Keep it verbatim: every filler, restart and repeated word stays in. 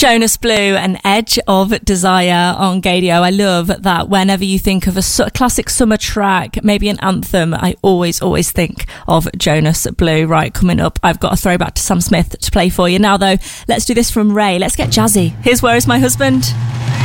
Jonas Blue and Edge of Desire on Gadio. I love that whenever you think of a su- classic summer track, maybe an anthem, I always, always think of Jonas Blue. Right, coming up, I've got a throwback to Sam Smith to play for you. Now, though, let's do this from Ray. Let's get jazzy. Here's Where Is My Husband?